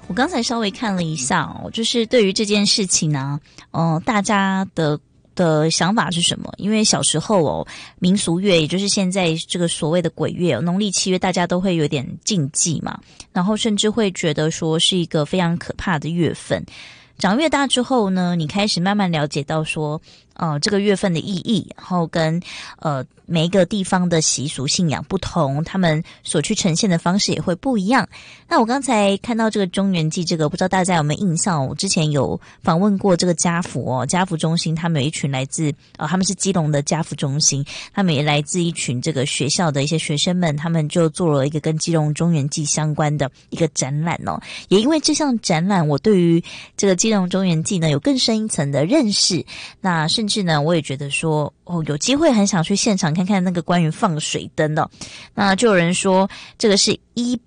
我刚才稍微看了一下哦，就是对于这件事情呢，大家的想法是什么？因为小时候哦，民俗月也就是现在这个所谓的鬼月，农历7月，大家都会有点禁忌嘛，然后甚至会觉得说是一个非常可怕的月份。长越大之后呢，你开始慢慢了解到说，这个月份的意义，然后跟每一个地方的习俗信仰不同，他们所去呈现的方式也会不一样。那我刚才看到这个中元祭，这个不知道大家有没有印象？我之前有访问过这个家福哦，家福中心他们有一群来自他们是基隆的家福中心，他们也来自一群这个学校的一些学生们，他们就做了一个跟基隆中元祭相关的一个展览哦。也因为这项展览，我对于这个基隆中元祭呢有更深一层的认识。那甚至呢，我也觉得说有机会很想去现场看看那个关于放水灯的。那就有人说这个是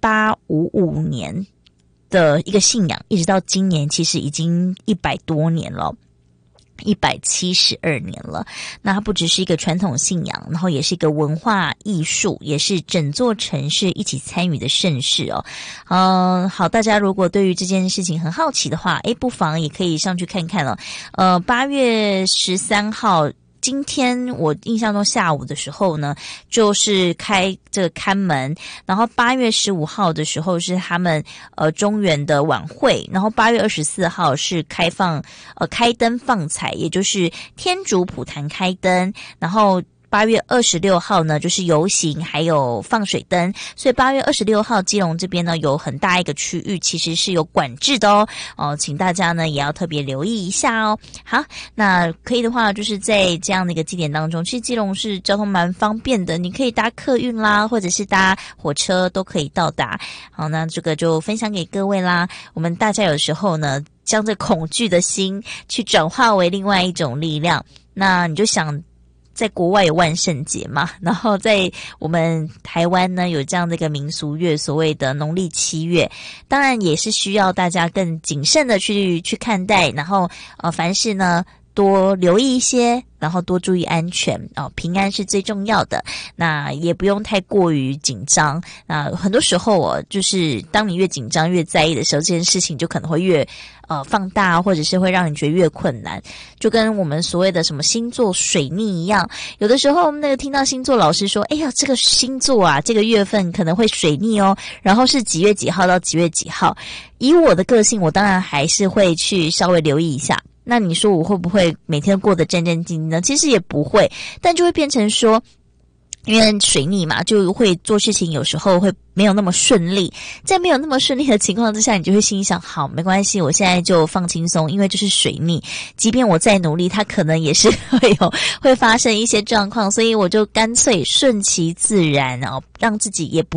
1855年的一个信仰，一直到今年其实已经100多年了。172年了。那它不只是一个传统信仰，然后也是一个文化艺术，也是整座城市一起参与的盛事哦。好，大家如果对于这件事情很好奇的话，不妨也可以上去看看了。8月13号。今天我印象中下午的时候呢，就是开这个看门，然后8月15号的时候是他们中元的晚会，然后8月24号是开灯放彩，也就是天竺普坛开灯，然后8月26号呢就是游行还有放水灯，所以8月26号基隆这边呢有很大一个区域其实是有管制的哦，请大家呢也要特别留意一下哦。好，那可以的话就是在这样的一个祭典当中，其实基隆是交通蛮方便的，你可以搭客运啦，或者是搭火车都可以到达。好，那这个就分享给各位啦。我们大家有时候呢将这恐惧的心去转化为另外一种力量，那你就想在国外有万圣节嘛，然后在我们台湾呢有这样的一个民俗月，所谓的农历7月，当然也是需要大家更谨慎的去看待，然后凡事呢多留意一些，然后多注意安全平安是最重要的。那也不用太过于紧张。那很多时候就是当你越紧张越在意的时候，这件事情就可能会越放大，或者是会让你觉得越困难。就跟我们所谓的什么星座水逆一样，有的时候那个听到星座老师说，哎呀，这个星座啊，这个月份可能会水逆哦，然后是几月几号到几月几号。以我的个性，我当然还是会去稍微留意一下。那你说我会不会每天过得战战兢兢呢？其实也不会，但就会变成说，因为水逆嘛，就会做事情有时候会没有那么顺利。在没有那么顺利的情况之下，你就会心想，好，没关系，我现在就放轻松，因为这是水逆，即便我再努力，它可能也是会发生一些状况，所以我就干脆顺其自然，让自己也不